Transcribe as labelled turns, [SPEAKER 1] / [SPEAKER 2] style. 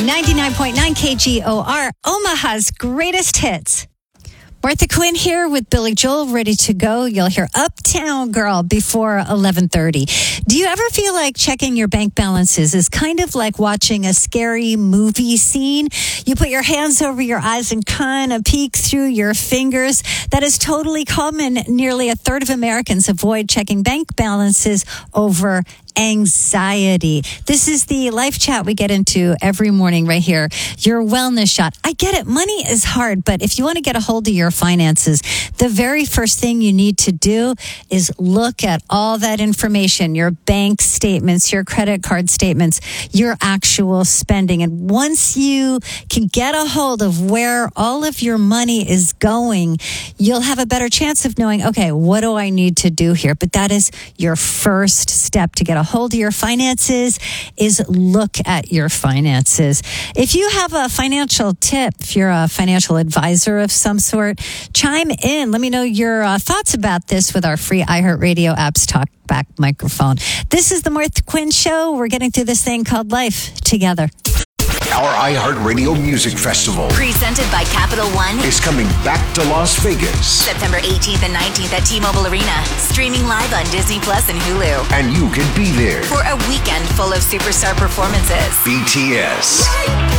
[SPEAKER 1] 99.9 KGOR, Omaha's greatest hits. Martha Quinn here with Billy Joel, ready to go. You'll hear Uptown Girl before 11:30. Do you ever feel like checking your bank balances is kind of like watching a scary movie scene? You put your hands over your eyes and kind of peek through your fingers. That is totally common. Nearly a third of Americans avoid checking bank balances over anxiety. This is the life chat we get into every morning right here. Your wellness shot. I get it. Money is hard, but if you want to get a hold of your finances, the very first thing you need to do is look at all that information, your bank statements, your credit card statements, your actual spending. And once you can get a hold of where all of your money is going, you'll have a better chance of knowing, okay, what do I need to do here? But that is your first step to get a hold of your finances, is look at your finances. If you have a financial tip, if you're a financial advisor of some sort, chime in. Let me know your thoughts about this with our free iHeartRadio app's Talk Back microphone. This is the Martha Quinn Show. We're getting through this thing called life together.
[SPEAKER 2] Our iHeartRadio Music Festival,
[SPEAKER 3] presented by Capital One,
[SPEAKER 2] is coming back to Las Vegas.
[SPEAKER 3] September 18th and 19th at T-Mobile Arena. Streaming live on Disney Plus and Hulu.
[SPEAKER 2] And you can be there
[SPEAKER 3] For a weekend full of superstar performances.
[SPEAKER 2] BTS,